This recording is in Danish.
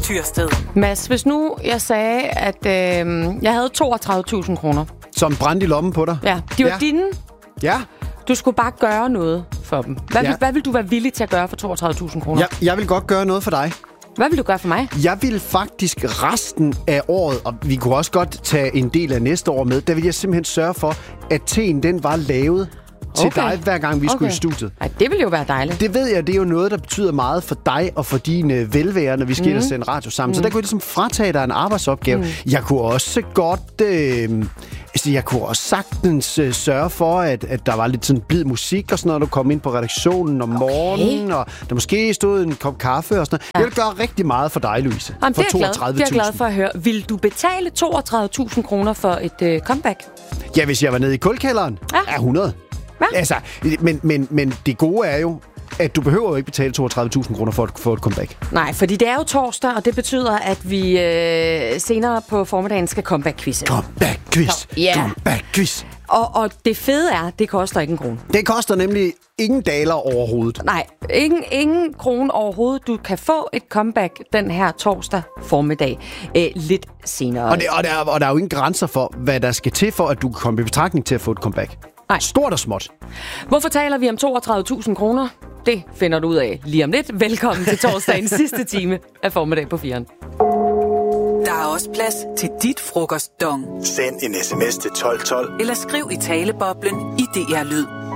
Tyrsted. Mads, hvis nu jeg sagde, at jeg havde 32.000 kroner. Som brændte i lommen på dig? Ja, de var dine. Ja. Du skulle bare gøre noget for dem. Hvad vil du være villig til at gøre for 32.000 kroner? Jeg vil godt gøre noget for dig. Hvad vil du gøre for mig? Jeg vil faktisk resten af året, og vi kunne også godt tage en del af næste år med, der vil jeg simpelthen sørge for, at teen den var lavet til dig, hver gang vi skulle i studiet. Ej, det ville jo være dejligt. Det ved jeg, det er jo noget, der betyder meget for dig og for dine velvære, når vi skal ind og sende radio sammen. Så der kunne jeg ligesom fratage dig en arbejdsopgave. Jeg kunne også godt... jeg kunne også sagtens sørge for, at der var lidt sådan blid musik og sådan noget, når du kom ind på redaktionen om morgenen, og der måske stod en kop kaffe og sådan noget. Jeg vil gøre rigtig meget for dig, Louise. Jamen, for 32.000. Det er jeg glad for at høre. Vil du betale 32.000 kroner for et comeback? Ja, hvis jeg var nede i kulkælderen. Ja, 100. Hvad? Altså, men det gode er jo, at du behøver jo ikke betale 32.000 kroner for at få et comeback. Nej, fordi det er jo torsdag, og det betyder, at vi senere på formiddagen skal comeback-quizze. Comeback-quiz. Ja. Comeback-quiz. Og det fede er, det koster ikke en krone. Det koster nemlig ingen daler overhovedet. Nej, ingen krone overhovedet. Du kan få et comeback den her torsdag formiddag lidt senere. Og der er jo ingen grænser for, hvad der skal til for, at du kan komme i betragtning til at få et comeback. Nej. Stort og småt. Hvorfor taler vi om 32.000 kroner? Det finder du ud af lige om lidt. Velkommen til torsdagens sidste time af Formiddag på 4'eren. Der er også plads til dit frokostdong. Send en sms til 1212. Eller skriv i taleboblen i DR Lyd.